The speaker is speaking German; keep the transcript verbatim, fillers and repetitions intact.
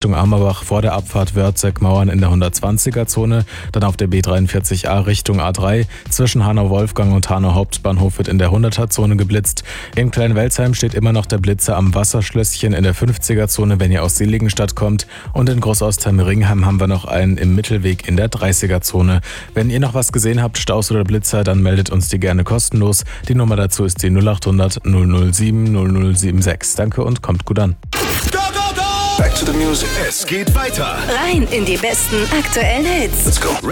Richtung Amerbach vor der Abfahrt Wörtheck-Mauern in der hundertzwanziger-Zone. Dann auf der B dreiundvierzig A Richtung A drei. Zwischen Hanau-Wolfgang und Hanau-Hauptbahnhof wird in der hunderter-Zone geblitzt. In Kleinwelsheim steht immer noch der Blitzer am Wasserschlösschen in der fünfziger-Zone, wenn ihr aus Seligenstadt kommt. Und in Großostheim-Ringheim haben wir noch einen im Mittelweg in der dreißiger-Zone. Wenn ihr noch was gesehen habt, Staus oder Blitzer, dann meldet uns die gerne kostenlos. Die Nummer dazu ist die null acht hundert null null sieben null null sieben sechs. Danke und kommt gut an. Go, go, go! Back to the music. Es geht weiter. Rein in die besten aktuellen Hits. Let's go.